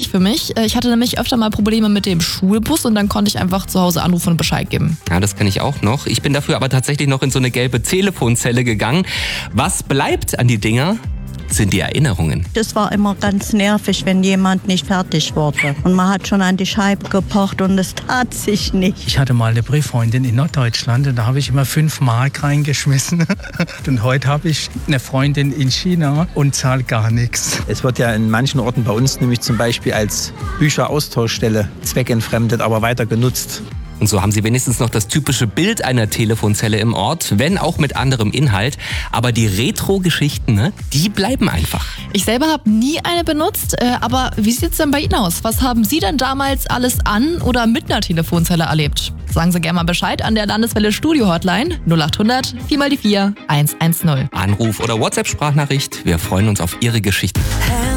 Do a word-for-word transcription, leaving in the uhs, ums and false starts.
hilfreich für mich. Ich hatte nämlich öfter mal Probleme mit dem Schulbus und dann konnte ich einfach zu Hause anrufen und Bescheid geben. Ja, das kenne ich auch noch. Ich bin dafür aber tatsächlich noch in so eine gelbe Telefonzelle gegangen. Was bleibt an die Dinger? Sind die Erinnerungen. Das war immer ganz nervig, wenn jemand nicht fertig wurde. Und man hat schon an die Scheibe gepocht und es tat sich nicht. Ich hatte mal eine Brieffreundin in Norddeutschland und da habe ich immer fünf Mark reingeschmissen. Und heute habe ich eine Freundin in China und zahle gar nichts. Es wird ja in manchen Orten bei uns nämlich zum Beispiel als Bücheraustauschstelle zweckentfremdet, aber weiter genutzt. Und so haben sie wenigstens noch das typische Bild einer Telefonzelle im Ort, wenn auch mit anderem Inhalt. Aber die Retro-Geschichten, ne, die bleiben einfach. Ich selber habe nie eine benutzt, äh, aber wie sieht's denn bei Ihnen aus? Was haben Sie denn damals alles an oder mit einer Telefonzelle erlebt? Sagen Sie gerne mal Bescheid an der Landeswelle Studio Hotline null acht hundert vier mal die vier eins eins null. Anruf oder WhatsApp-Sprachnachricht. Wir freuen uns auf Ihre Geschichten.